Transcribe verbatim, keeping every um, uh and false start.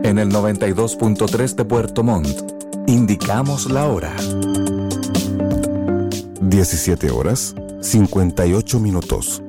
En el noventa y dos punto tres de Puerto Montt, indicamos la hora. diecisiete horas, cincuenta y ocho minutos.